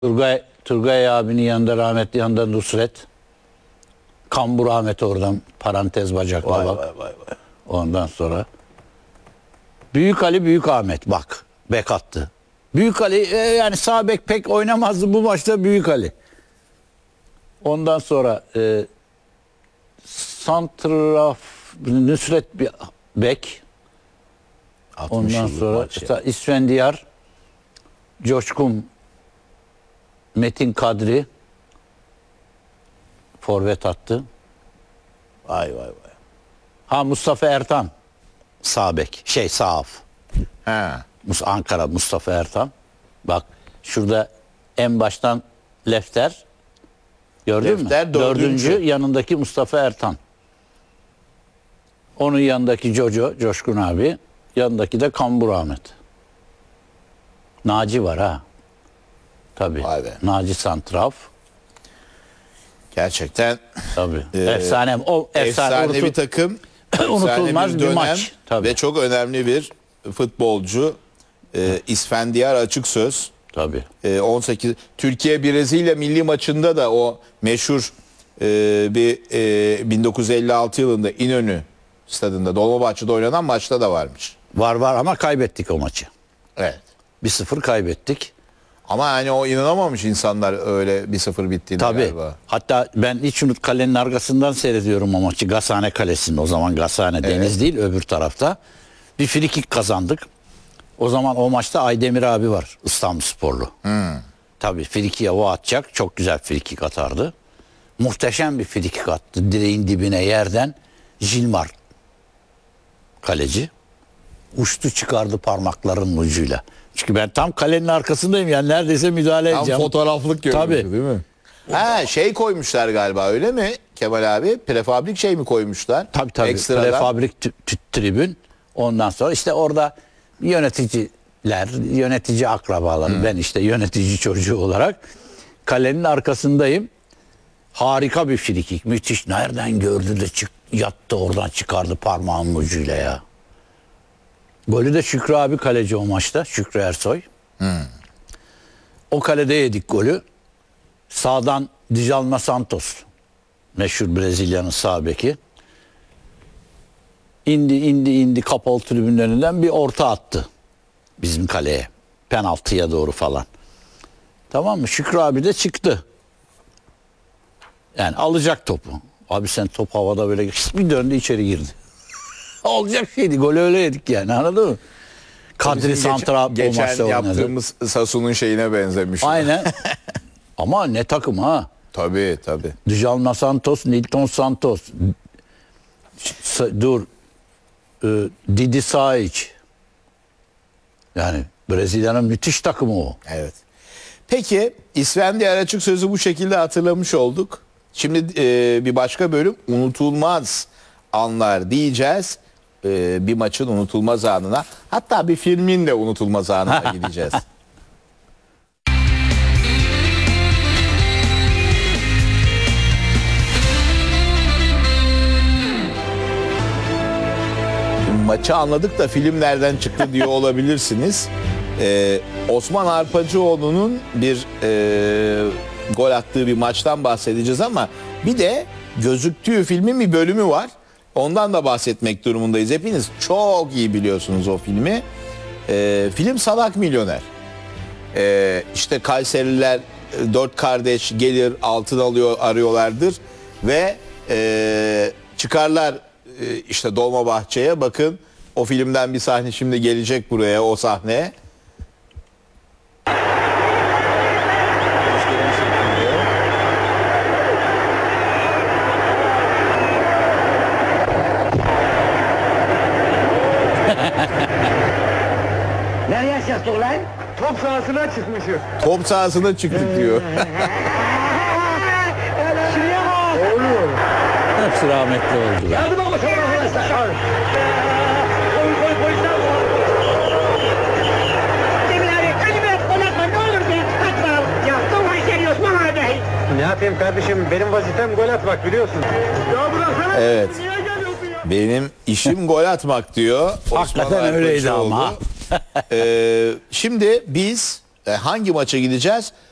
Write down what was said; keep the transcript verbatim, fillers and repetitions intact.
Turgay, Turgay abinin yanında, rahmetli yanında Nusret. Kambur Ahmet oradan parantez bacakla Vay bak. vay vay vay. Ondan sonra Büyük Ali, Büyük Ahmet bak. Bek attı. Büyük Ali e, yani sağ bek pek oynamazdı bu maçta Büyük Ali. Ondan sonra e, santraf Nusret bir bek. Ondan sonra işte İsfendiyar, Coşkun, Metin Kadri forvet attı. Vay vay vay. Ha Mustafa Ertan sağ bek. Şey sağ af. He. Mus- Ankara Mustafa Ertan. Bak şurada en baştan Lefter. Gördün Lefter mü? dördüncü. Dördüncü yanındaki Mustafa Ertan. Onun yanındaki Jojo, Coşkun abi. Yanındaki de Kambur Ahmet. Naci var ha. Tabii. Vay be. Naci santraf. Gerçekten Tabii. Ee, efsane. O efsane, efsane unutul- bir takım. unutulmaz efsane bir dönem maç. Tabii. Ve çok önemli bir futbolcu. Ee, İsfendiyar Açıksöz. Tabii. Ee, on sekiz Türkiye Brezilya milli maçında da o meşhur e, bir e, bin dokuz yüz elli altı yılında İnönü stadında Dolmabahçe'de oynanan maçta da varmış. Var var ama kaybettik o maçı. Evet. bir sıfır kaybettik. Ama hani o inanamamış insanlar öyle bir sıfır bittiğine Tabii. galiba. Hatta ben hiç unut kalenin arkasından seyrediyorum o maçı. Gazhane Kalesi'nde, o zaman Gazhane deniz değil öbür tarafta. Bir frikik kazandık. O zaman o maçta Aydemir abi var, İstanbulsporlu. Hmm. Tabii frikiye o atacak. Çok güzel frikik atardı. Muhteşem bir frikik attı. Direğin dibine yerden Jilmar kaleci. Uçtu çıkardı parmaklarının ucuyla. Çünkü ben tam kalenin arkasındayım yani neredeyse müdahale Tam edeceğim. fotoğraflık görüntü Tabii. değil mi? Ha şey koymuşlar galiba öyle mi Kemal abi? Prefabrik şey mi koymuşlar? Tabii tabii. Ekstradan. Prefabrik t- t- tribün. Ondan sonra işte orada yöneticiler, yönetici akrabaları, ben işte yönetici çocuğu olarak kalenin arkasındayım. Harika bir frikik. Müthiş. Nereden gördü de çık, yattı oradan çıkardı parmağının ucuyla ya. Golü de Şükrü abi kaleci o maçta. Şükrü Ersoy. O kalede yedik golü. Sağdan Djalma Santos. Meşhur Brezilya'nın sağ beki. İndi indi indi kapalı tribünün önünden bir orta attı. Bizim kaleye. Penaltıya doğru falan. Tamam mı? Şükrü abi de çıktı. Yani alacak topu. Abi sen top havada böyle bir döndü içeri girdi. Olacak şeydi. Golü öyle yedik yani, anladın mı? Kadri Bizim Santra o geçen, maçta geçen oynadı. yaptığımız Sasu'nun şeyine benzemiş. Aynen. Ama ne takım ha? Tabii tabii. Djalma Santos, Nilton Santos. S- Dur. Ee, Didi Saic. Yani Brezilya'nın müthiş takımı o. Evet. Peki İsfendiyar Açıksöz'ü bu şekilde hatırlamış olduk. Şimdi e, bir başka bölüm unutulmaz anlar diyeceğiz. E, bir maçın unutulmaz anına, hatta bir filmin de unutulmaz anına gideceğiz. Maçı anladık da film nereden çıktı diyor olabilirsiniz. Ee, Osman Arpacıoğlu'nun bir e, gol attığı bir maçtan bahsedeceğiz ama bir de gözüktüğü filmin bir bölümü var. Ondan da bahsetmek durumundayız. Hepiniz çok iyi biliyorsunuz o filmi. Ee, film Salak Milyoner. Ee, işte Kayserililer e, dört kardeş gelir altın alıyor arıyorlardır ve e, çıkarlar e, işte Dolmabahçe'ye. Bakın o filmden bir sahne şimdi gelecek buraya, o sahne. Nereye yaşasın lan? Top sahasına çıkmışız. Top sahasına çıktık diyor. Şuraya bak. Oluyor. Hepsi rahmetli oldular. Yardıma koşun arkadaşlar. Koy koy polisler var. Cemil abi hadi biraz konakma ne olur be. Kaçma. Ya doğru geliyor Osman abi. Ne yapayım kardeşim? Benim vazifem gol atmak biliyorsun. Ya bıraksana. Evet. Niye geliyorsun ya? Benim işim gol atmak diyor. Hakikaten Osman öyleydi Arpacıoğlu. ama. Ee, şimdi biz e, hangi maça gideceğiz?